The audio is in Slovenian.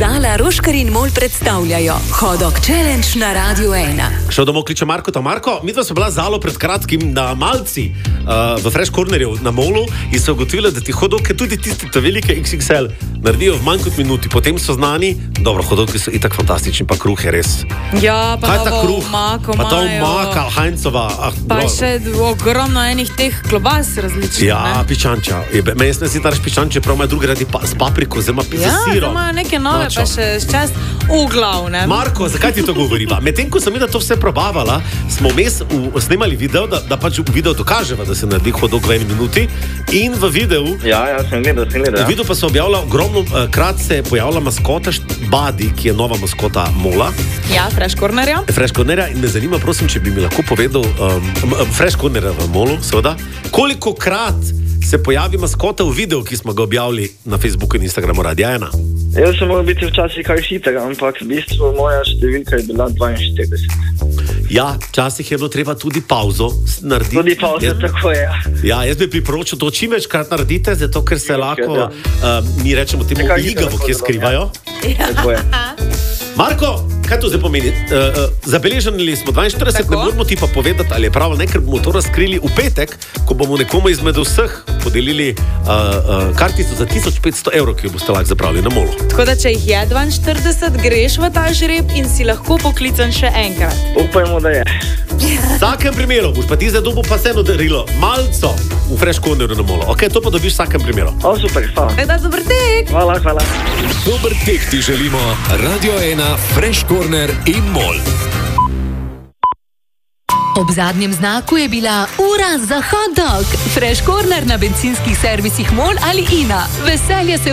Zala, Roškar in Mol predstavljajo Hodok Challenge na Radio 1. Šel domov kliče Marko. Marko, midva smo bila z Zalo pred kratkim na Malci v Fresh Cornerju na Molu in so ugotovili, da ti hodovke, tudi tiste velike XXL, naredijo v manj kot minuti. Potem so znani, dobro, hodovke so itak fantastični, pa kruh je res. Ja, pa kaj je ta kruh? Omako, pa ta omaka, Heinzova. Pa še ogromno enih teh klobas različnih. Ja, pičanča. Meni se ta pičanča, prav ima drugi radi s papriko, oziroma s sirom. Ja, imajo neke nove, pa še čast v glavnem. Marko, zakaj ti to govoriva? Medtem, ko sem mi to vse probavala, smo vmes snemali video, da pač v videu dokaževa, da se naredi hodok v 1 minuti. In v videu... Ja, sem gledal. V videu pa se objavlja ogromno krat se je pojavila maskota Badi, ki je nova maskota Mola. Ja, Fresh Cornerja. Fresh Cornerja. In me zanima, prosim, če bi mi lahko povedal, Fresh Cornerja v Molu, seveda, koliko krat se pojavi maskota v videu, ki smo ga objavili na Facebooku in Instagramu Radia 1. Jaz sem moral biti včasih kar hiter, ampak v bistvu moja številka je bila 42. Ja, včasih je bilo treba tudi pauzo narediti. Tudi pauzo, tako je. Ja, jaz bi priporočil to čim večkrat naredite, zato ker se lahko, mi rečemo temu igavo, ki je skrivajo. Ja. Tako je. Marko, kaj to zdaj pomeni? Zabeležili smo 42, tako? Ne moramo ti pa povedati, ali je prav, ne, ker bomo to razkrili v petek, ko bomo nekomu izmed vseh podelili kartico za 1500 €, ki jo boste lahko zapravili na Molu. Tako da, če jih je 42, greš v ta žreb in si lahko poklican še enkrat. Upajmo, da je. V vsakem primeru boš pa ti zdaj dobil pa vseeno darilo, malco v Fresh Cornerju na Molu. Ok, to pa dobiš v vsakem primeru. O, super, hvala. Da, dober tek. Hvala. Dober tek ti želimo, Radio 1, Fresh Corner in Mol. Ob zadnjem znaku je bila ura za hot dog. Fresh Corner na bencinskih servisih Mol ali Ina. Veselje se